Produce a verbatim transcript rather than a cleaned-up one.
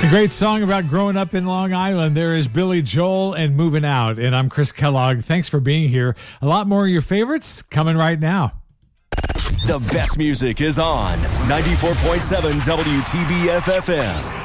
Great song about growing up in Long Island. There is Billy Joel and Moving Out. And I'm Chris Kellogg. Thanks for being here. A lot more of your favorites coming right now. The best music is on ninety-four point seven W T B F F M.